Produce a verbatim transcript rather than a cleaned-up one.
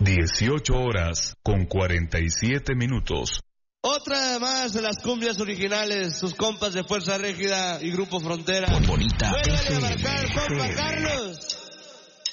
dieciocho horas con cuarenta y siete minutos. Otra más de las cumbias originales, sus compas de Fuerza Régida y Grupo Frontera. Por Bonita ¡Vuelvan F M. a marcar, compa Carlos!